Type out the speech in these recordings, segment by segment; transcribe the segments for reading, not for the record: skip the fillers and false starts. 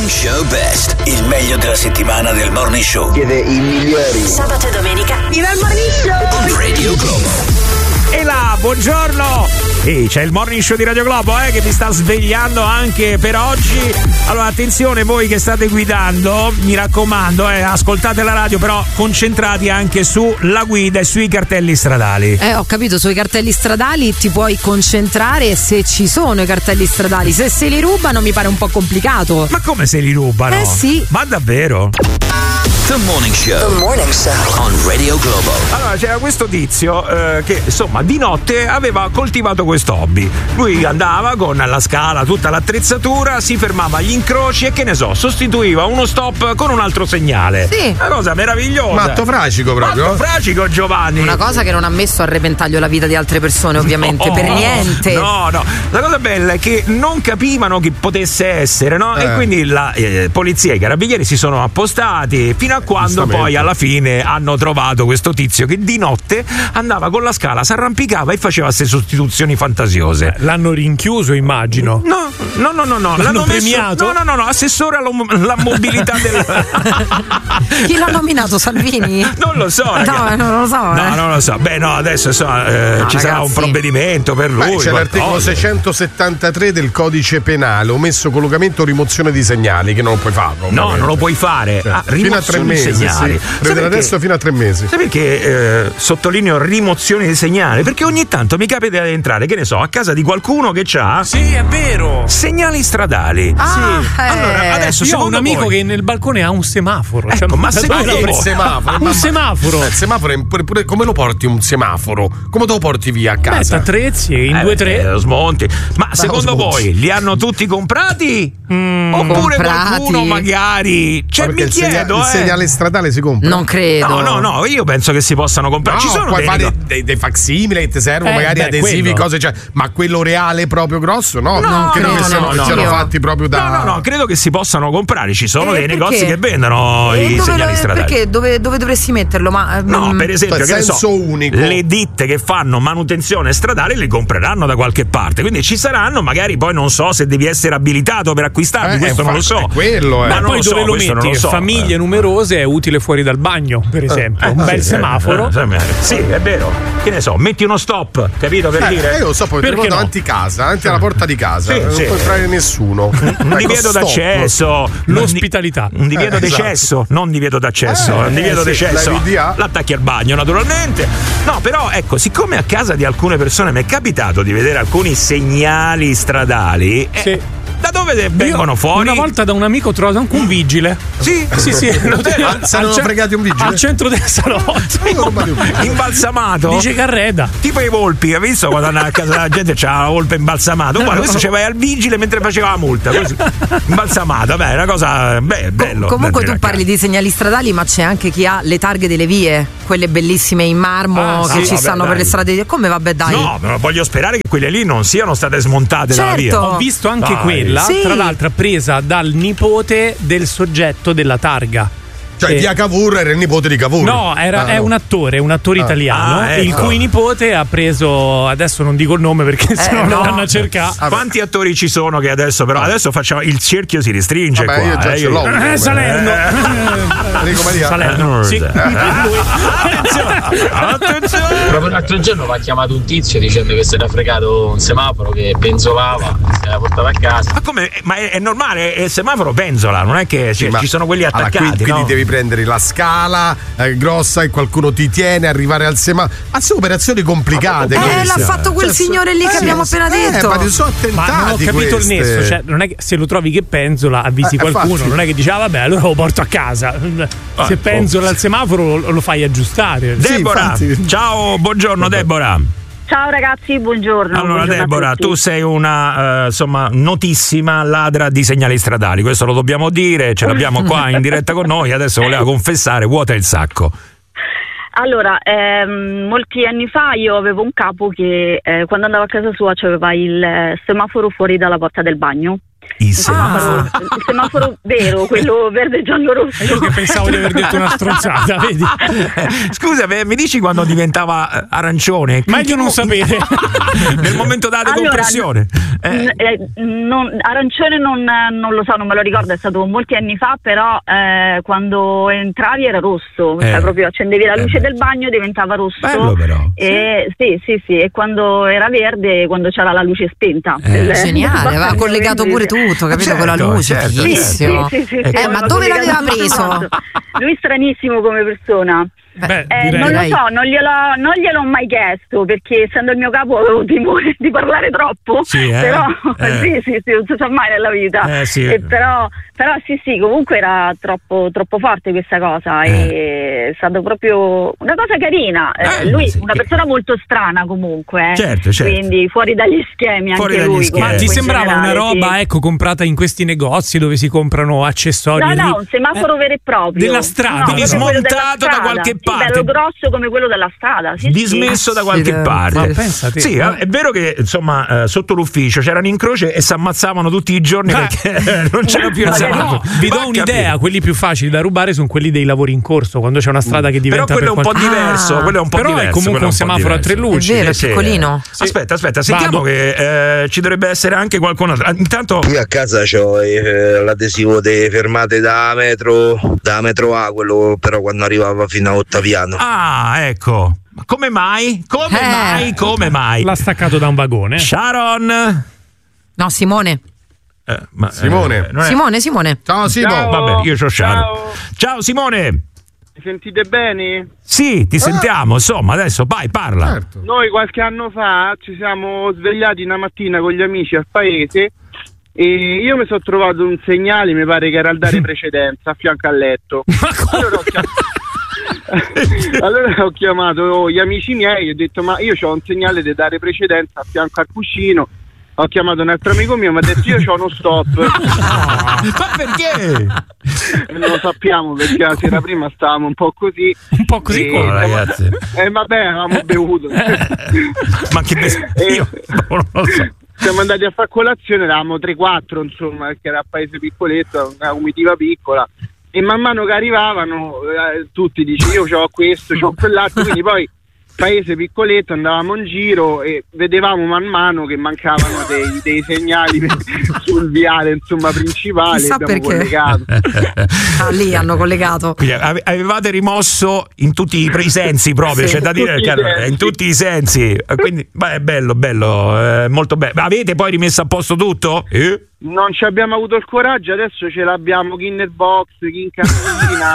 Morning Show Best, il meglio della settimana del Morning Show. Siete i migliori. Sabato e domenica. Viva il Morning Show! On Radio Globo. E là, buongiorno! Ehi, c'è il Morning Show di Radio Globo che vi sta svegliando anche per oggi. Allora, attenzione voi che state guidando, mi raccomando, ascoltate la radio, però concentrati anche sulla guida e sui cartelli stradali. Ho capito, sui cartelli stradali ti puoi concentrare se ci sono i cartelli stradali. Se li rubano mi pare un po' complicato. Ma come se li rubano? Sì. Ma davvero? The Morning Show. The Morning Show. On Radio Globo. Allora, c'era questo tizio che insomma di notte aveva coltivato questo hobby. Lui andava con la scala, tutta l'attrezzatura, si fermava agli incroci e che ne so, sostituiva uno stop con un altro segnale. Sì. Una cosa meravigliosa. Matto fracico proprio. Matto fracico, Giovanni. Una cosa che non ha messo a repentaglio la vita di altre persone, ovviamente, per niente. No. La cosa bella è che non capivano chi potesse essere, no? E quindi la polizia e i carabinieri si sono appostati fino a quando poi alla fine hanno trovato questo tizio che di notte andava con la scala, si arrampicava e faceva queste sostituzioni fantasiose. L'hanno rinchiuso, immagino. No. L'hanno premiato? No, assessore alla mobilità del. Chi l'ha nominato? Salvini? Non lo so. No, non lo so. No, non lo so. Beh, no, adesso ci sarà un provvedimento per lui. C'è l'articolo 673 del codice penale, omesso collocamento o rimozione di segnali, che non lo puoi fare. No, non lo puoi fare. Fino a 3 mesi. Segnali. Prendere adesso fino a 3 mesi. Sai perché sottolineo rimozione di segnali? Perché ogni tanto mi capita di entrare, che ne so, a casa di qualcuno che c'ha. Sì, è vero. Segnali stradali. Sì. Allora, adesso io ho un amico voi... che nel balcone ha un semaforo. Ecco, ma secondo il voi... semaforo. Un semaforo. Il semaforo è pure come lo porti un semaforo? Come te lo porti via a casa? Attrezzi in 2-3. Lo smonti. Ma secondo voi li hanno tutti comprati? Oppure qualcuno magari? Cioè, mi chiedo. Il segnale stradale si compra? Non credo. No, io penso che si possano comprare. No, ci sono puoi fare dei facsimili che ti servono, magari adesivi, cose, cioè, ma quello reale proprio grosso? No, non credo che siano fatti proprio da. No, credo che si possano comprare. Ci sono dei negozi che vendono i segnali stradali. Perché? Dove dovresti metterlo? No, per esempio, che senso unico. Le ditte che fanno manutenzione stradale li compreranno da qualche parte. Quindi ci saranno, magari poi non so se devi essere abilitato per acquistarli, questo non lo so. Quello è. Ma poi dove lo metti? Famiglie numerose è utile fuori dal bagno, per esempio. Un bel semaforo. Sì, è vero. Che ne so, metti uno stop, capito per dire? Io lo so, poi perché davanti casa, davanti alla porta di casa. Non puoi entrare nessuno. Un divieto d'accesso, l'ospitalità. Un divieto d'accesso, non divieto d'accesso, un divieto d'accesso. L'attacchi al bagno, naturalmente. No, però ecco, siccome a casa di alcune persone mi è capitato di vedere alcuni segnali stradali. Sì. Da dove vengono fuori? Una volta da un amico ho trovato anche un vigile. Sì. Sono fregati un vigile al centro del salotto. Imbalsamato. Dice che arreda. Tipo i volpi, hai visto quando andava a casa della gente c'era la volpe imbalsamato? Guarda, questo ci vai al vigile mentre faceva la multa, così. Imbalsamato, è una cosa bello. Comunque tu parli di segnali stradali, ma c'è anche chi ha le targhe delle vie, quelle bellissime in marmo che ci stanno per le strade. Come vabbè, dai. No, però voglio sperare che quelle lì non siano state smontate dalla via. Ho visto anche quella, tra l'altro presa dal nipote del soggetto della targa. Cioè via Cavour era il nipote di Cavour. No, è un attore italiano, il cui nipote ha preso, adesso non dico il nome perché sennò lo vanno a cercare. Quanti attori ci sono che adesso però adesso facciamo il cerchio si restringe qua. Io già ce l'ho. Salerno. Enrico Maria. Salerno. Sì. Attenzione. Proprio l'altro giorno mi ha chiamato un tizio dicendo che si era fregato un semaforo che penzolava, se l'ha portato a casa. Ma come? Ma è normale, il semaforo penzola, non è che ci sono quelli attaccati, quindi devi prendere la scala grossa e qualcuno ti tiene, arrivare al semaforo. Ma sono operazioni complicate. L'ha fatto quel signore lì che abbiamo appena detto. Ma sono attentati. Ma non ho capito il nesso, cioè non è che se lo trovi che penzola avvisi qualcuno, infatti. Non è che dice vabbè allora lo porto a casa. Se penzola al semaforo lo fai aggiustare. Deborah, ciao, buongiorno Deborah. Ciao ragazzi, buongiorno. Allora Deborah, tu sei una notissima ladra di segnali stradali, questo lo dobbiamo dire, ce l'abbiamo qua in diretta con noi, adesso voleva confessare, vuota il sacco. Allora, molti anni fa io avevo un capo che quando andavo a casa sua c'aveva il semaforo fuori dalla porta del bagno. Il semaforo vero, quello verde, giallo, rosso. Io che pensavo di aver detto una stronzata, vedi? Scusa, mi dici quando diventava arancione? Meglio non sapere. Nel momento della decompressione. Arancione non lo so, non me lo ricordo, è stato molti anni fa, però quando entravi era rosso, cioè proprio accendevi la luce del bagno diventava rosso. Bello però. Sì, e quando era verde, quando c'era la luce spenta. Geniale, aveva collegato pure tutto, capito, con la luce, fighissimo. Sì, ma dove l'aveva preso? Lui stranissimo come persona. Non lo so, non gliel'ho mai chiesto, perché essendo il mio capo avevo timore di parlare troppo, però sì, non si sa mai nella vita, però sì, comunque era troppo forte questa cosa, e è stato proprio una cosa carina. Lui una persona molto strana comunque, certo. Quindi fuori dagli schemi anche lui. Ma ti sembrava una roba comprata in questi negozi dove si comprano accessori? No, un semaforo vero e proprio della strada, quindi smontato da qualche parte, bello grosso come quello della strada, dismesso da qualche parte. Sì, è vero che insomma sotto l'ufficio c'erano in croce e si ammazzavano tutti i giorni perché non c'era più il semaforo. Vi do un'idea, quelli più facili da rubare sono quelli dei lavori in corso, quando c'è una strada che diventa però quello è un po' diverso, però è comunque un semaforo a 3 luci. È vero, piccolino. Aspetta, sentiamo che ci dovrebbe essere anche qualcun altro. Intanto io a casa c'ho l'adesivo delle fermate da metro A, quello però quando arrivava fino a Ottaviano. Ecco. Ma come mai? Come mai? L'ha staccato da un vagone. Sharon? No, Simone. Simone. Simone. Ciao Simone. Vabbè, io c'ho Sharon. Ciao Simone. Mi sentite bene? Sì, ti sentiamo, insomma, adesso vai, parla. Certo. Noi qualche anno fa ci siamo svegliati una mattina con gli amici al paese e io mi sono trovato un segnale, mi pare che era al dare precedenza a fianco al letto. Allora ho chiamato gli amici miei e ho detto: ma io ho un segnale di dare precedenza a fianco al cuscino. Ho chiamato un altro amico mio e mi ha detto: io c'ho uno stop. Ma perché? Non lo sappiamo, perché la sera prima stavamo un po' così come, ragazzi? Vabbè, avevamo bevuto. Ma che io non lo so. Siamo andati a fare colazione, eravamo 3-4 insomma, perché era un paese piccoletto, una comitiva piccola, e man mano che arrivavano tutti dicevano: io c'ho questo, c'ho quell'altro, quindi poi paese piccoletto, andavamo in giro e vedevamo man mano che mancavano dei segnali sul viale insomma principale. Chissà abbiamo perché. collegato. Lì hanno collegato. Quindi avevate rimosso in tutti i sensi proprio, c'è da dire che in tutti i sensi, quindi è bello, molto bello. Avete poi rimesso a posto tutto? Non ci abbiamo avuto il coraggio, adesso ce l'abbiamo chi nel box, chi in cantina.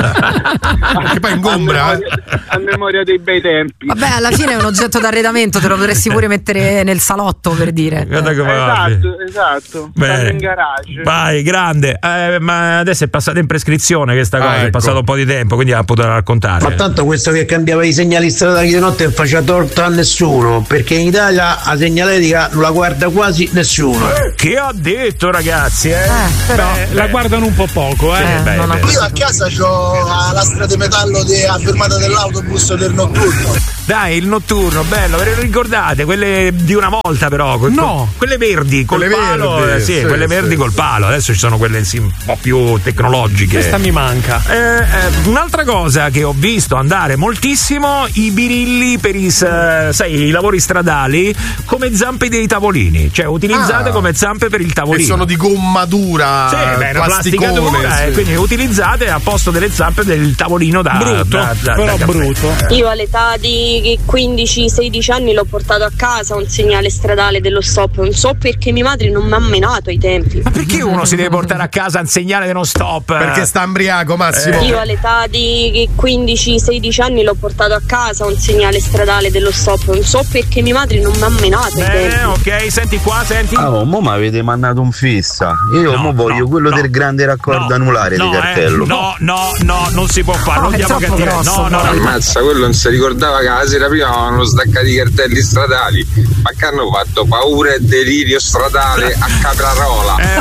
Che poi ingombra a memoria dei bei tempi. Vabbè, alla fine è un oggetto d'arredamento, te lo potresti pure mettere nel salotto, per dire. Esatto. Bene. In garage. Vai, grande. Ma adesso è passata in prescrizione questa cosa, è passato un po' di tempo, quindi la potrò raccontare. Ma tanto questo che cambiava i segnali stradali di notte non faceva torto a nessuno, perché in Italia la segnaletica non la guarda quasi nessuno. Che ho detto, ragazzi? Però la guardano un po' poco. Io a casa c'ho la strada di metallo a fermata dell'autobus del notturno. Dai, il notturno, bello, ve le ricordate? Quelle di una volta però? No. Quelle verdi col palo. Quelle verdi col palo. Adesso ci sono quelle un po' più tecnologiche. Questa mi manca. Un'altra cosa che ho visto andare moltissimo, i birilli per i lavori stradali come zampe dei tavolini. Cioè utilizzate come zampe per il tavolino. E sono di gomma dura, plastica dura, quindi utilizzate a posto delle zampe del tavolino da brutto. Io all'età di 15-16 anni l'ho portato a casa un segnale stradale dello stop, non so perché mia madre non mi ha menato ai tempi. Ma perché uno si deve portare a casa un segnale dello stop? Perché sta embriaco, Massimo. Io all'età di 15-16 anni l'ho portato a casa un segnale stradale dello stop, non so perché mia madre non mi ha menato ai tempi. Ok, senti qua, senti. Mo mi avete mandato un fissa. Io voglio quello del grande raccordo anulare di cartello. No, non si può fare, non diamo cattive. No. Ammazza, quello non si ricordava che la sera prima avevano staccato i cartelli stradali, ma che hanno fatto paura e delirio stradale a Caprarola.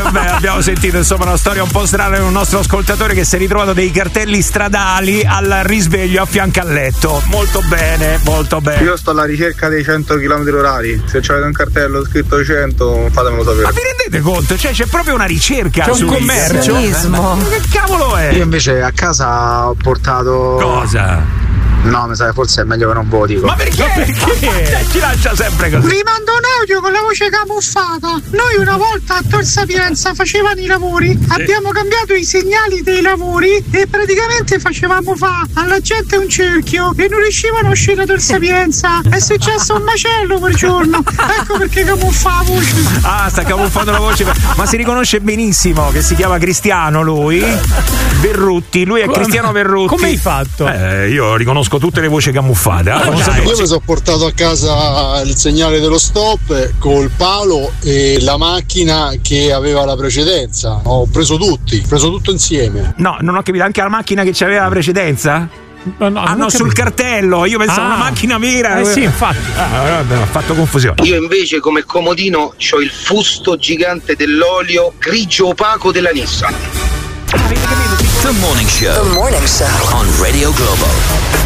abbiamo sentito insomma una storia un po' strana di un nostro ascoltatore che si è ritrovato dei cartelli stradali al risveglio a fianco al letto. Molto bene, molto bene. Io sto alla ricerca dei 100 km/h. Se c'avete un cartello scritto 100, fatemelo sapere. Ma vi rendete conto? Cioè c'è proprio una ricerca, c'è un commercio. Che cavolo è? Io invece a casa ho portato. Cosa? No, mi sa che forse è meglio che non ve lo dico. Ma perché? Ci lancia sempre così. Vi mando un audio con la voce camuffata. Noi una volta a Tor Sapienza facevano i lavori, abbiamo cambiato i segnali dei lavori e praticamente facevamo fa alla gente un cerchio e non riuscivano a uscire da Tor Sapienza. È successo un macello quel giorno. Ecco perché camuffa la voce. Ah, sta camuffando la voce. Ma si riconosce benissimo che si chiama Cristiano lui. Verrutti, lui è Cristiano Verrutti. Come hai fatto? Io riconosco tutte le voci camuffate. Io mi sono portato a casa il segnale dello stop col palo e la macchina che aveva la precedenza. Ho preso tutto insieme. No, non ho capito, anche la macchina che c'aveva la precedenza? No, sul cartello, io pensavo una macchina vera. Sì, infatti. Vabbè, ho fatto confusione. Io invece come comodino c'ho il fusto gigante dell'olio grigio opaco della Nissan. The Morning Show on Radio Globo.